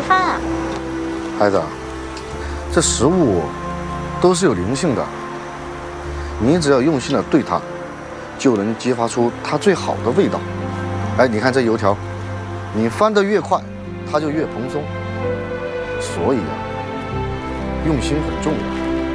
饭啊。 孩子，这食物都是有灵性的，你只要用心的对它，就能激发出它最好的味道。哎，你看这油条，你翻得越快，它就越蓬松。所以啊，用心很重要。